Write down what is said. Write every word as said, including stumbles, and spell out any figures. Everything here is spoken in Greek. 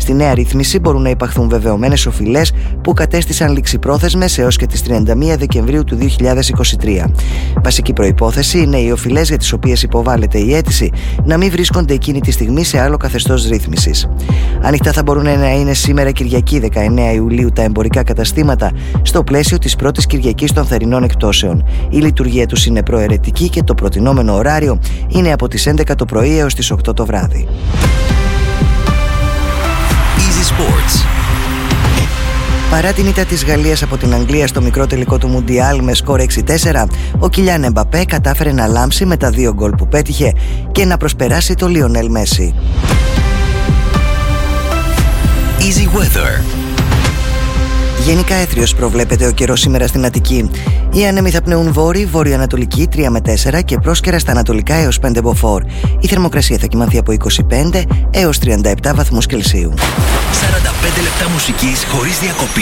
Στη νέα ρύθμιση μπορούν να υπαχθούν βεβαιωμένες οφειλές που κατέστησαν ληξιπρόθεσμες έως και τις τριάντα μία Δεκεμβρίου του δύο χιλιάδες είκοσι τρία. Βασική προϋπόθεση είναι οι οφειλές για τις οποίες υποβάλλεται η αίτηση να μην βρίσκονται εκείνη τη στιγμή σε άλλο καθεστώς ρύθμισης. Ανοιχτά θα μπορούν να είναι σήμερα Κυριακή δεκαεννέα Ιουλίου τα εμπορικά καταστήματα στο πλαίσιο της πρώτης Κυριακής των θερινών εκπτώσεων. Η λειτουργία τους είναι προαιρετική και το προτινόμενο ωράριο είναι από τις έντεκα το πρωί έως τις οκτώ το βράδυ. Easy Sports. Παρά την ήττα της Γαλλίας από την Αγγλία στο μικρό τελικό του Μουντιάλ με σκορ έξι τέσσερα, ο Κιλιάν Εμπαπέ κατάφερε να λάμψει με τα δύο γκολ που πέτυχε και να προσπεράσει το Λιονέλ Μέση. Easy Weather. Γενικά έθριος προβλέπεται ο καιρός σήμερα στην Αττική. Οι άνεμοι θα πνέουν βόρειοι, βόρειο-ανατολική τρία με τέσσερα και πρόσκαιρα στα ανατολικά έως πέντε μποφόρ. Η θερμοκρασία θα κυμανθεί από είκοσι πέντε έως τριάντα επτά βαθμούς Κελσίου. σαράντα πέντε λεπτά μουσικής χωρίς διακοπή.